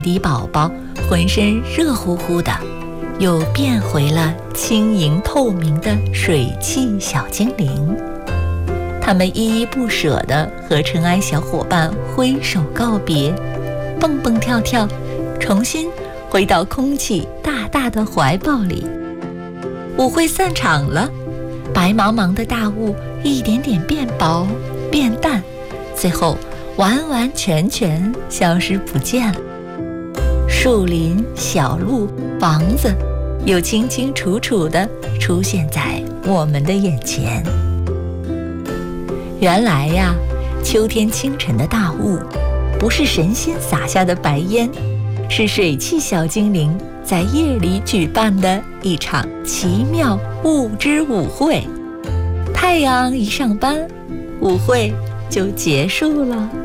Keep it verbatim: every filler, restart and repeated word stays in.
迪宝宝浑身热乎乎的，又变回了轻盈透明的水汽小精灵。他们依依不舍地和尘埃小伙伴挥手告别，蹦蹦跳跳，重新回到空气大大的怀抱里。舞会散场了，白茫茫的大雾一点点变薄变淡，最后完完全全消失不见了。树林、小路、房子又清清楚楚地出现在我们的眼前。原来呀，秋天清晨的大雾不是神仙洒下的白烟，是水汽小精灵在夜里举办的一场奇妙雾之舞会。太阳一上班，舞会就结束了。